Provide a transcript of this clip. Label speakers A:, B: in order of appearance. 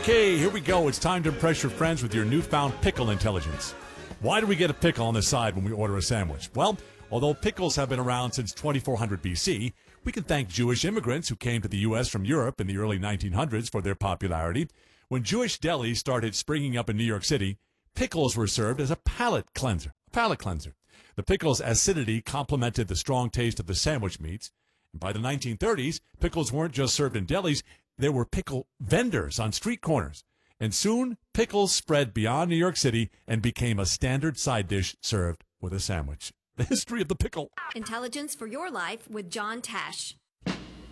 A: Okay, here we go. It's time to impress your friends with your newfound pickle intelligence. Why do we get a pickle on the side when we order a sandwich? Well, although pickles have been around since 2400 BC, we can thank Jewish immigrants who came to the U.S. from Europe in the early 1900s for their popularity. When Jewish delis started springing up in New York City, pickles were served as a palate cleanser. The pickle's acidity complemented the strong taste of the sandwich meats. And by the 1930s, pickles weren't just served in delis, there were pickle vendors on street corners. And soon, pickles spread beyond New York City and became a standard side dish served with a sandwich. The history of the pickle.
B: Intelligence for your life with John Tesh.